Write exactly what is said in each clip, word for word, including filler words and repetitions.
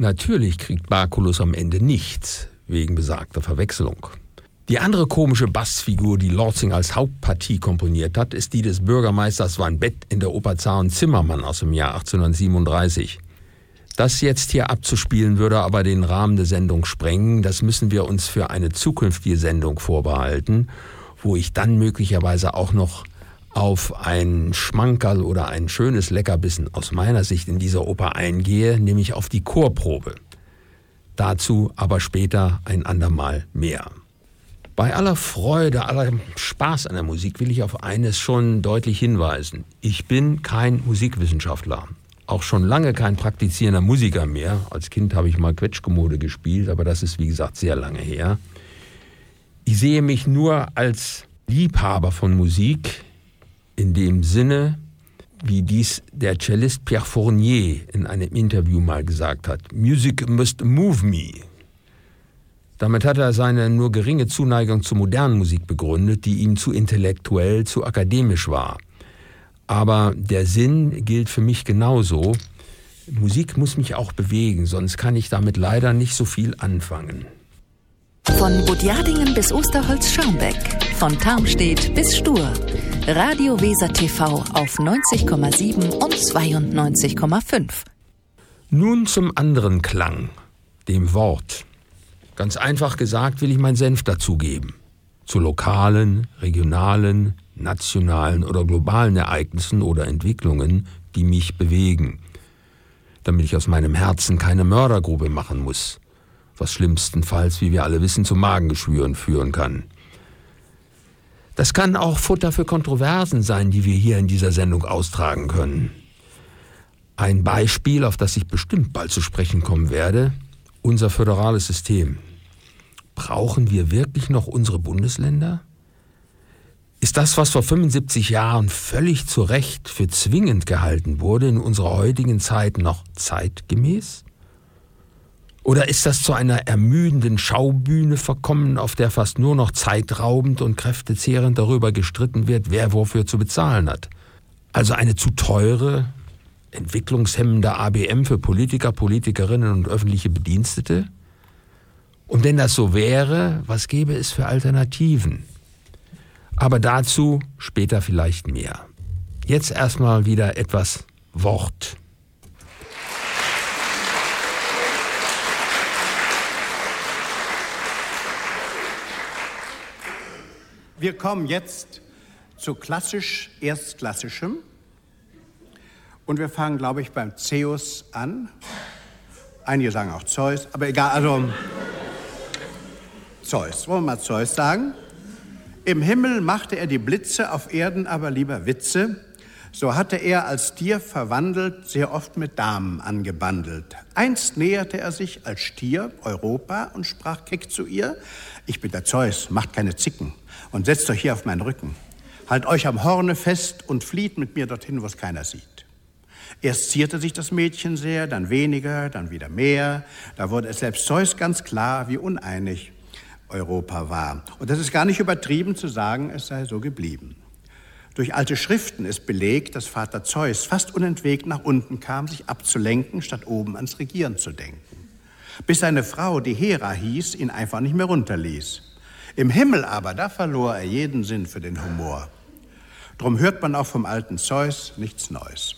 Natürlich kriegt Baculus am Ende nichts wegen besagter Verwechslung. Die andere komische Bassfigur, die Lortzing als Hauptpartie komponiert hat, ist die des Bürgermeisters Van Beth in der Oper Zar und Zimmermann aus dem Jahr achtzehnhundertsiebenunddreißig. Das jetzt hier abzuspielen würde aber den Rahmen der Sendung sprengen. Das müssen wir uns für eine zukünftige Sendung vorbehalten, wo ich dann möglicherweise auch noch auf ein Schmankerl oder ein schönes Leckerbissen aus meiner Sicht in dieser Oper eingehe, nämlich auf die Chorprobe. Dazu aber später ein andermal mehr. Bei aller Freude, aller Spaß an der Musik will ich auf eines schon deutlich hinweisen. Ich bin kein Musikwissenschaftler, auch schon lange kein praktizierender Musiker mehr. Als Kind habe ich mal Quetschkommode gespielt, aber das ist wie gesagt sehr lange her. Ich sehe mich nur als Liebhaber von Musik, in dem Sinne, wie dies der Cellist Pierre Fournier in einem Interview mal gesagt hat: Music must move me. Damit hat er seine nur geringe Zuneigung zur modernen Musik begründet, die ihm zu intellektuell, zu akademisch war. Aber der Sinn gilt für mich genauso. Musik muss mich auch bewegen, sonst kann ich damit leider nicht so viel anfangen. Von Butjadingen bis Osterholz-Schaumbeck, von Tarmstedt bis Stur. Radio Weser T V auf neunzig Komma sieben und zweiundneunzig Komma fünf. Nun zum anderen Klang, dem Wort. Ganz einfach gesagt will ich meinen Senf dazugeben. Zu lokalen, regionalen, nationalen oder globalen Ereignissen oder Entwicklungen, die mich bewegen. Damit ich aus meinem Herzen keine Mördergrube machen muss, was schlimmstenfalls, wie wir alle wissen, zu Magengeschwüren führen kann. Das kann auch Futter für Kontroversen sein, die wir hier in dieser Sendung austragen können. Ein Beispiel, auf das ich bestimmt bald zu sprechen kommen werde: unser föderales System. Brauchen wir wirklich noch unsere Bundesländer? Ist das, was vor fünfundsiebzig Jahren völlig zu Recht für zwingend gehalten wurde, in unserer heutigen Zeit noch zeitgemäß? Oder ist das zu einer ermüdenden Schaubühne verkommen, auf der fast nur noch zeitraubend und kräftezehrend darüber gestritten wird, wer wofür zu bezahlen hat? Also eine zu teure, entwicklungshemmende A B M für Politiker, Politikerinnen und öffentliche Bedienstete? Und wenn das so wäre, was gäbe es für Alternativen? Aber dazu später vielleicht mehr. Jetzt erstmal wieder etwas Wort. Wir kommen jetzt zu klassisch Erstklassischem und wir fangen, glaube ich, beim Zeus an. Einige sagen auch Zeus, aber egal, also Zeus, wollen wir mal Zeus sagen? Im Himmel machte er die Blitze, auf Erden aber lieber Witze. So hatte er als Tier verwandelt, sehr oft mit Damen angebandelt. Einst näherte er sich als Stier Europa und sprach keck zu ihr: Ich bin der Zeus, macht keine Zicken und setzt euch hier auf meinen Rücken. Halt euch am Horne fest und flieht mit mir dorthin, wo es keiner sieht. Erst zierte sich das Mädchen sehr, dann weniger, dann wieder mehr. Da wurde es selbst Zeus ganz klar, wie uneinig Europa war. Und das ist gar nicht übertrieben zu sagen, es sei so geblieben. Durch alte Schriften ist belegt, dass Vater Zeus fast unentwegt nach unten kam, sich abzulenken, statt oben ans Regieren zu denken. Bis seine Frau, die Hera hieß, ihn einfach nicht mehr runterließ. Im Himmel aber, da verlor er jeden Sinn für den Humor. Drum hört man auch vom alten Zeus nichts Neues.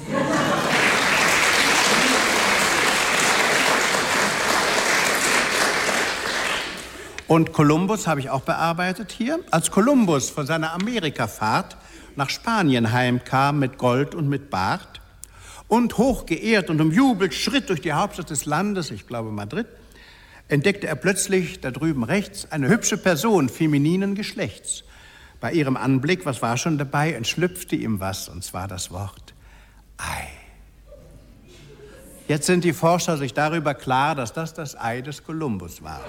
Und Kolumbus habe ich auch bearbeitet hier. Als Kolumbus von seiner Amerikafahrt nach Spanien heimkam mit Gold und mit Bart und hochgeehrt und umjubelt schritt durch die Hauptstadt des Landes, ich glaube Madrid, entdeckte er plötzlich da drüben rechts eine hübsche Person femininen Geschlechts. Bei ihrem Anblick, was war schon dabei, entschlüpfte ihm was, und zwar das Wort Ei. Jetzt sind die Forscher sich darüber klar, dass das das Ei des Kolumbus war.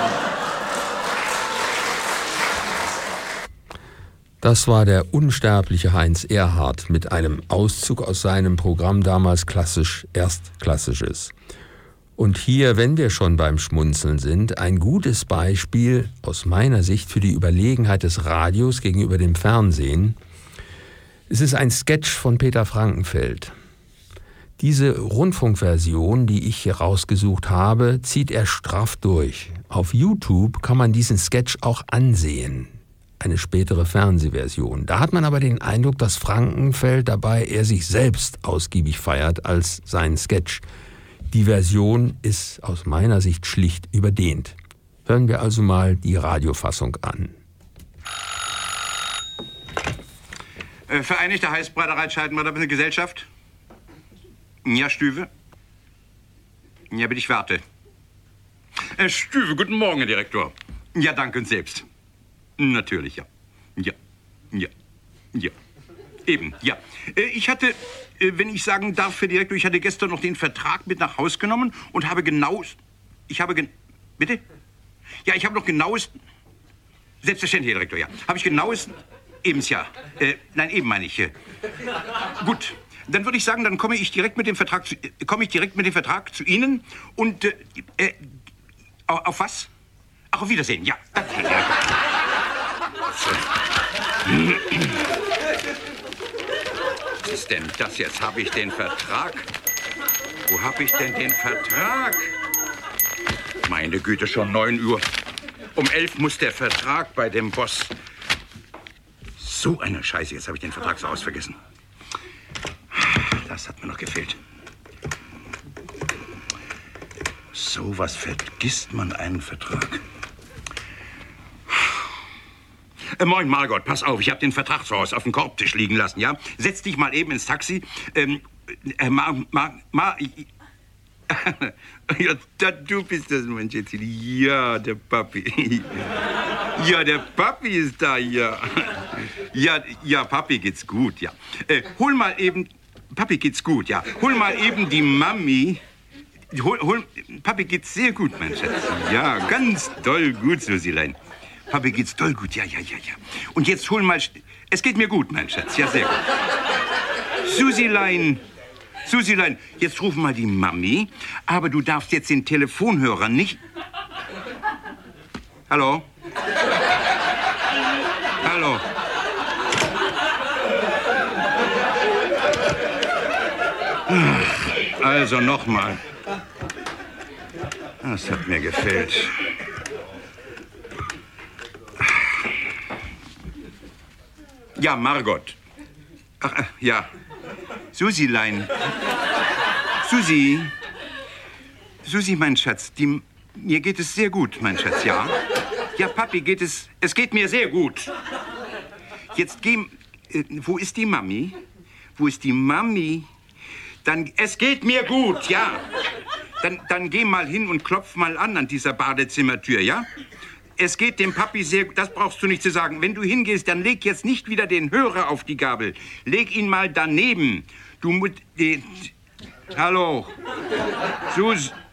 Das war der unsterbliche Heinz Erhardt mit einem Auszug aus seinem Programm damals Klassisch Erstklassisches. Und hier, wenn wir schon beim Schmunzeln sind, ein gutes Beispiel aus meiner Sicht für die Überlegenheit des Radios gegenüber dem Fernsehen. Es ist ein Sketch von Peter Frankenfeld. Diese Rundfunkversion, die ich hier rausgesucht habe, zieht er straff durch. Auf YouTube kann man diesen Sketch auch ansehen. Eine spätere Fernsehversion. Da hat man aber den Eindruck, dass Frankenfeld dabei eher sich selbst ausgiebig feiert als seinen Sketch. Die Version ist aus meiner Sicht schlicht überdehnt. Hören wir also mal die Radiofassung an. Äh, Vereinigte Heißbreitereitscheidenbretter Gesellschaft? Ja, Stüwe? Ja, bitte, ich warte. Äh, Stüwe, guten Morgen, Herr Direktor. Ja, danke und selbst. Natürlich, ja. Ja, ja, ja. Eben, ja. Äh, ich hatte, äh, wenn ich sagen darf, Herr Direktor, ich hatte gestern noch den Vertrag mit nach Haus genommen und habe genau... Ich habe... Gen Bitte? Ja, ich habe noch genaues... Selbstverständlich, Herr Direktor, ja. Habe ich genaues... Ebens, ja. Äh, nein, eben meine ich. Äh. Gut. Dann würde ich sagen, dann komme ich direkt mit dem Vertrag zu, äh, komme ich direkt mit dem Vertrag zu Ihnen und äh, äh, auf, auf was? Ach, auf Wiedersehen. Ja, danke schön. Was ist denn das jetzt? Habe ich den Vertrag? Wo habe ich denn den Vertrag? Meine Güte, schon neun Uhr. Um elf muss der Vertrag bei dem Boss. So eine Scheiße, jetzt habe ich den Vertrag so ausvergessen. Das hat mir noch gefehlt. So was vergisst man einen Vertrag. Äh, moin, Margot, pass auf, ich habe den Vertrag zu Hause auf dem Korbtisch liegen lassen, ja? Setz dich mal eben ins Taxi. Ähm, äh, Ma, Ma, Ma... Ja, da, du bist das, mein Schätzchen. Ja, der Papi. Ja, der Papi ist da, ja. Ja, ja, Papi geht's gut, ja. Äh, hol mal eben... Papi geht's gut, ja. Hol mal eben die Mami. Hol, hol... Papi geht's sehr gut, mein Schatz. Ja, ganz doll gut, Susilein. Papi geht's doll gut, ja, ja, ja, ja. Und jetzt hol mal... Es geht mir gut, mein Schatz, ja, sehr gut. Susilein... Susilein, jetzt ruf mal die Mami, aber du darfst jetzt den Telefonhörer nicht... Hallo? Hallo? Also nochmal. Das hat mir gefehlt. Ja, Margot. Ach, ja. Susilein. Susi. Susi, mein Schatz, die, mir geht es sehr gut, mein Schatz, ja? Ja, Papi, geht es... Es geht mir sehr gut. Jetzt geh... Äh, wo ist die Mami? Wo ist die Mami? Dann... Es geht mir gut, ja. Dann, dann geh mal hin und klopf mal an an dieser Badezimmertür, ja? Es geht dem Papi sehr gut, das brauchst du nicht zu sagen. Wenn du hingehst, dann leg jetzt nicht wieder den Hörer auf die Gabel. Leg ihn mal daneben. Du musst... Äh, hallo. Sus...